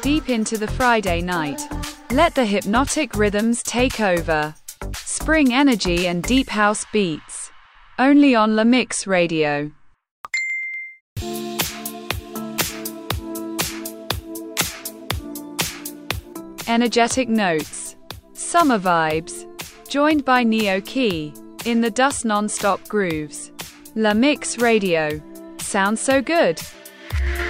deep into the Friday night. Let the hypnotic rhythms take over. Spring energy and deep house beats. Only on La Mix Radio. Energetic notes. Summer vibes. Joined by Neo Key. In the dust non-stop grooves. La Mix Radio. Sounds so good.